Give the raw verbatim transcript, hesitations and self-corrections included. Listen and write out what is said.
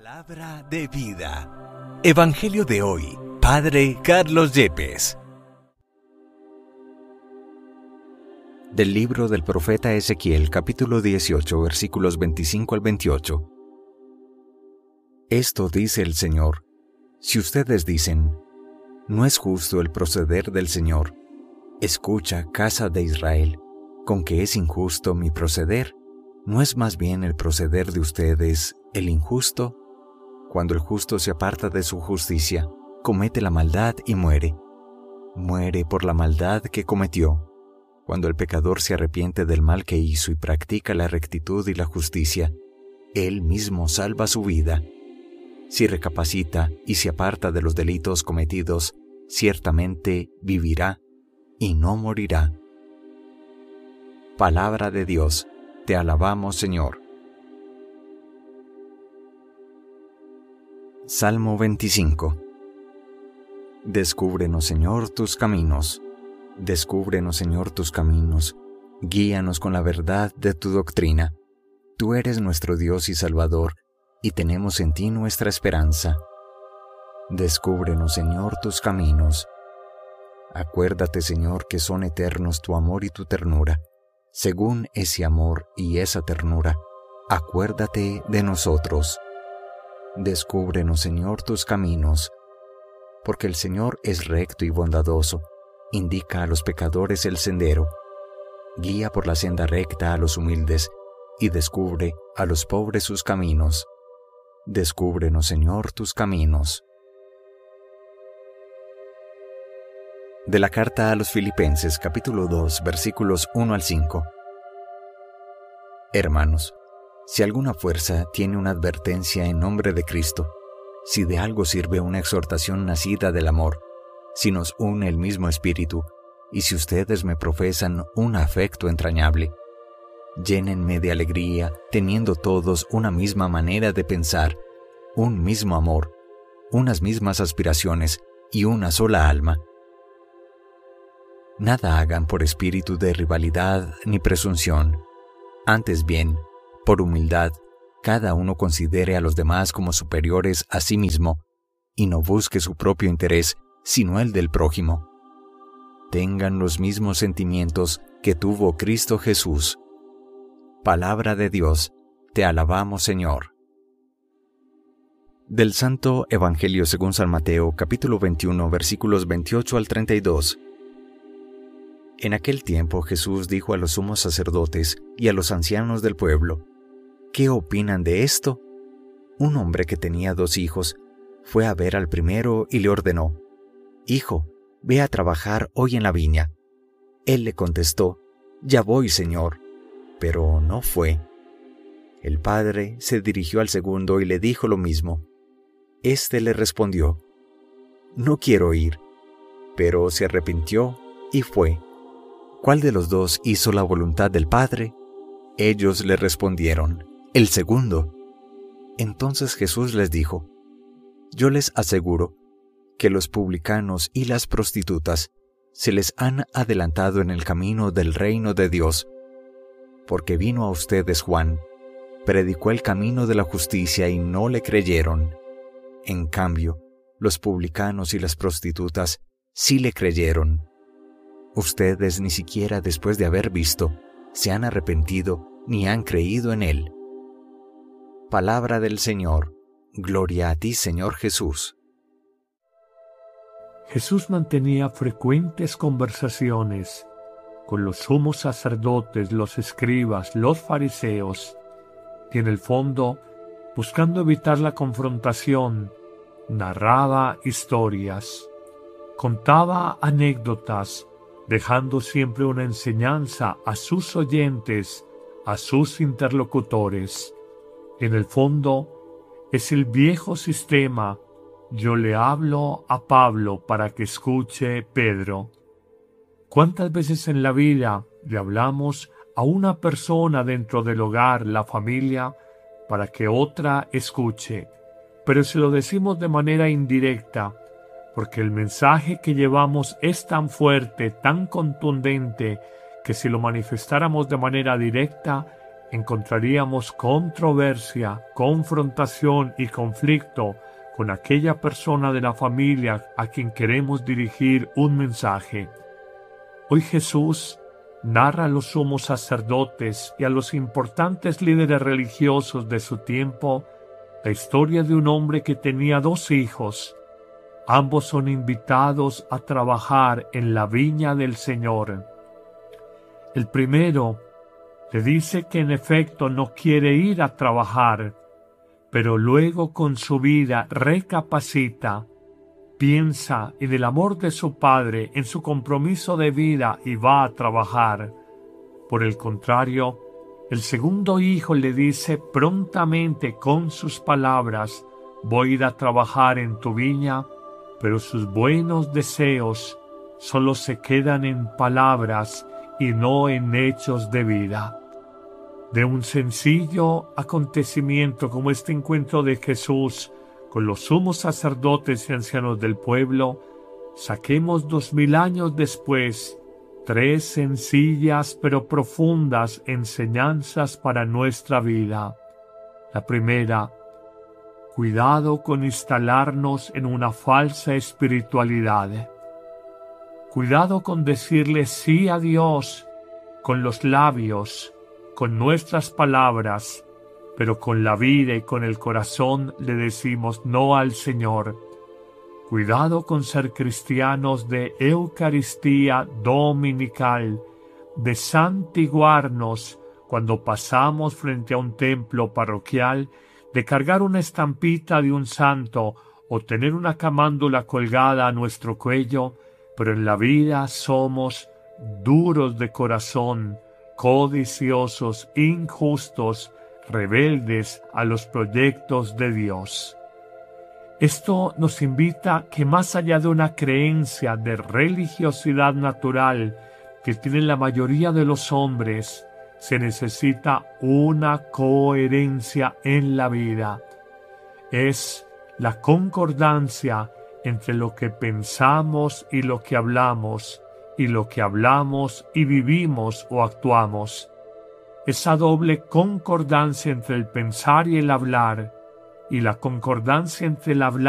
Palabra de vida. Evangelio de hoy, Padre Carlos Yepes. Del libro del profeta Ezequiel, capítulo dieciocho, versículos veinticinco al veintiocho. Esto dice el Señor: si ustedes dicen, no es justo el proceder del Señor, escucha, casa de Israel, con que es injusto mi proceder. ¿No es más bien el proceder de ustedes el injusto? Cuando el justo se aparta de su justicia, comete la maldad y muere. Muere por la maldad que cometió. Cuando el pecador se arrepiente del mal que hizo y practica la rectitud y la justicia, él mismo salva su vida. Si recapacita y se aparta de los delitos cometidos, ciertamente vivirá y no morirá. Palabra de Dios. Te alabamos, Señor. Salmo veinticinco. Descúbrenos, Señor, tus caminos. Descúbrenos, Señor, tus caminos. Guíanos con la verdad de tu doctrina. Tú eres nuestro Dios y Salvador, y tenemos en ti nuestra esperanza. Descúbrenos, Señor, tus caminos. Acuérdate, Señor, que son eternos tu amor y tu ternura. Según ese amor y esa ternura, acuérdate de nosotros. Descúbrenos, Señor, tus caminos, porque el Señor es recto y bondadoso, indica a los pecadores el sendero, guía por la senda recta a los humildes, y descubre a los pobres sus caminos. Descúbrenos, Señor, tus caminos. De la carta a los Filipenses, capítulo dos, versículos uno al cinco. Hermanos, si alguna fuerza tiene una advertencia en nombre de Cristo, si de algo sirve una exhortación nacida del amor, si nos une el mismo espíritu, y si ustedes me profesan un afecto entrañable, llénenme de alegría, teniendo todos una misma manera de pensar, un mismo amor, unas mismas aspiraciones y una sola alma. Nada hagan por espíritu de rivalidad ni presunción. Antes bien, por humildad, cada uno considere a los demás como superiores a sí mismo, y no busque su propio interés, sino el del prójimo. Tengan los mismos sentimientos que tuvo Cristo Jesús. Palabra de Dios, te alabamos, Señor. Del Santo Evangelio según San Mateo, capítulo veintiuno, versículos veintiocho al treinta y dos. En aquel tiempo Jesús dijo a los sumos sacerdotes y a los ancianos del pueblo: ¿qué opinan de esto? Un hombre que tenía dos hijos fue a ver al primero y le ordenó: Hijo, ve a trabajar hoy en la viña. Él le contestó: Ya voy, Señor. Pero no fue. El padre se dirigió al segundo y le dijo lo mismo. Este le respondió: No quiero ir. Pero se arrepintió y fue. ¿Cuál de los dos hizo la voluntad del Padre? Ellos le respondieron: El segundo. Entonces Jesús les dijo: Yo les aseguro que los publicanos y las prostitutas se les han adelantado en el camino del reino de Dios, porque vino a ustedes Juan, predicó el camino de la justicia y no le creyeron. En cambio, los publicanos y las prostitutas sí le creyeron. Ustedes ni siquiera después de haber visto, se han arrepentido ni han creído en él. Palabra del Señor. Gloria a ti, Señor Jesús. Jesús mantenía frecuentes conversaciones con los sumos sacerdotes, los escribas, los fariseos, y en el fondo, buscando evitar la confrontación, narraba historias, contaba anécdotas, dejando siempre una enseñanza a sus oyentes, a sus interlocutores. En el fondo, es el viejo sistema: yo le hablo a Pablo para que escuche Pedro. ¿Cuántas veces en la vida le hablamos a una persona dentro del hogar, la familia, para que otra escuche? Pero se lo decimos de manera indirecta, porque el mensaje que llevamos es tan fuerte, tan contundente, que si lo manifestáramos de manera directa, encontraríamos controversia, confrontación y conflicto con aquella persona de la familia a quien queremos dirigir un mensaje. Hoy Jesús narra a los sumos sacerdotes y a los importantes líderes religiosos de su tiempo la historia de un hombre que tenía dos hijos. Ambos son invitados a trabajar en la viña del Señor. El primero le dice que en efecto no quiere ir a trabajar, pero luego con su vida recapacita, piensa en el amor de su padre, en su compromiso de vida y va a trabajar. Por el contrario, el segundo hijo le dice prontamente con sus palabras: voy a ir a trabajar en tu viña, pero sus buenos deseos solo se quedan en palabras y no en hechos de vida. De un sencillo acontecimiento como este encuentro de Jesús con los sumos sacerdotes y ancianos del pueblo, saquemos dos mil años después tres sencillas pero profundas enseñanzas para nuestra vida. La primera: cuidado con instalarnos en una falsa espiritualidad. Cuidado con decirle sí a Dios con los labios, con nuestras palabras, pero con la vida y con el corazón le decimos no al Señor. Cuidado con ser cristianos de Eucaristía dominical, de santiguarnos cuando pasamos frente a un templo parroquial, de cargar una estampita de un santo o tener una camándula colgada a nuestro cuello, pero en la vida somos duros de corazón, codiciosos, injustos, rebeldes a los proyectos de Dios. Esto nos invita que más allá de una creencia de religiosidad natural que tienen la mayoría de los hombres, se necesita una coherencia en la vida. Es la concordancia entre lo que pensamos y lo que hablamos, y lo que hablamos y vivimos o actuamos. Esa doble concordancia entre el pensar y el hablar, y la concordancia entre el hablar